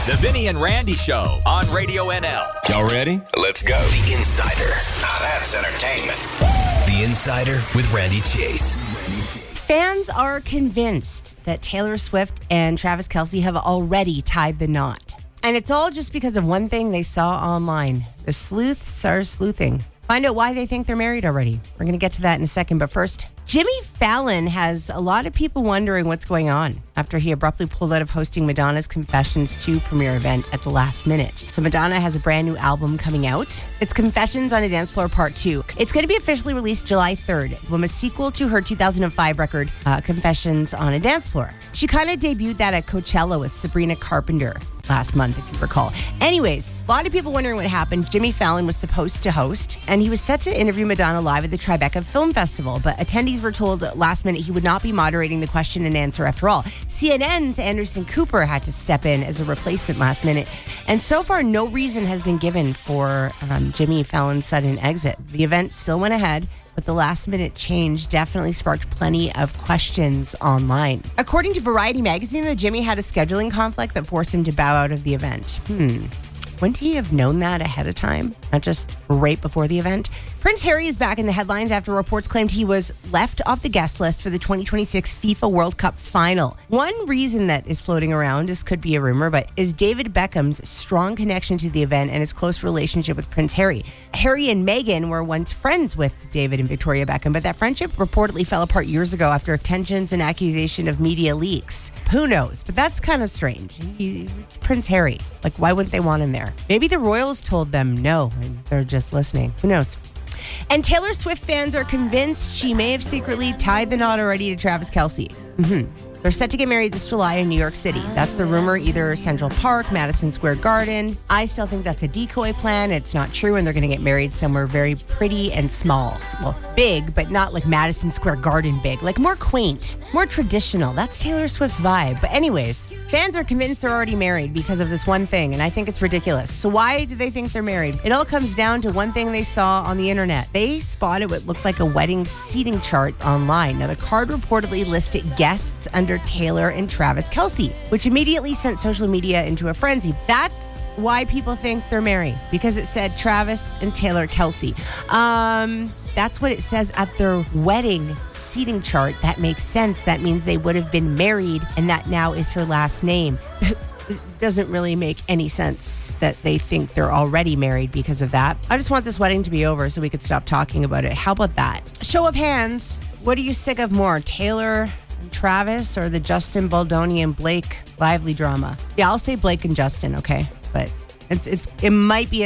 The Vinny and Randy Show on Radio NL. Y'all ready? Let's go. The Insider. Now that's entertainment. The Insider with Randy Chase. Fans are convinced that Taylor Swift and Travis Kelce have already tied the knot. And it's all just because of one thing they saw online. The sleuths are sleuthing. Find out why they think they're married already. We're going to get to that in a second. But first, Jimmy Fallon has a lot of people wondering what's going on after he abruptly pulled out of hosting Madonna's Confessions 2 premiere event at the last minute. So Madonna has a brand new album coming out. It's Confessions on a Dance Floor Part 2. It's going to be officially released July 3rd. It will be a sequel to her 2005 record, Confessions on a Dance Floor. She kind of debuted that at Coachella with Sabrina Carpenter last month, if you recall. Anyways, a lot of people wondering what happened. Jimmy Fallon was supposed to host, and he was set to interview Madonna live at the Tribeca Film Festival, but attendees were told last minute he would not be moderating the question and answer after all. CNN's Anderson Cooper had to step in as a replacement last minute, and so far no reason has been given for Jimmy Fallon's sudden exit. The event still went ahead, but the last-minute change definitely sparked plenty of questions online. According to Variety magazine, though, Jimmy had a scheduling conflict that forced him to bow out of the event. Wouldn't he have known that ahead of time, not just right before the event? Prince Harry is back in the headlines after reports claimed he was left off the guest list for the 2026 FIFA World Cup final. One reason that is floating around, this could be a rumor, but is David Beckham's strong connection to the event and his close relationship with Prince Harry. Harry and Meghan were once friends with David and Victoria Beckham, but that friendship reportedly fell apart years ago after tensions and accusation of media leaks. Who knows? But that's kind of strange. It's Prince Harry. Like, why wouldn't they want him there? Maybe the royals told them no, and they're just listening. Who knows? And Taylor Swift fans are convinced she may have secretly tied the knot already to Travis Kelce. They're set to get married this July in New York City. That's the rumor, either Central Park, Madison Square Garden. I still think that's a decoy plan. It's not true, and they're going to get married somewhere very pretty and small. Well, big, but not like Madison Square Garden big. Like more quaint, more traditional. That's Taylor Swift's vibe. But anyways, fans are convinced they're already married because of this one thing, and I think it's ridiculous. So why do they think they're married? It all comes down to one thing they saw on the internet. They spotted what looked like a wedding seating chart online. Now, the card reportedly listed guests under Taylor and Travis Kelce, which immediately sent social media into a frenzy. That's why people think they're married, because it said Travis and Taylor Kelce. That's what it says at their wedding seating chart. That makes sense. That means they would have been married, and that now is her last name. It doesn't really make any sense that they think they're already married because of that. I just want this wedding to be over so we could stop talking about it. How about that? Show of hands. What are you sick of more, Taylor and Travis, or the Justin Baldoni and Blake Lively drama? Yeah, I'll say Blake and Justin, okay? But it might be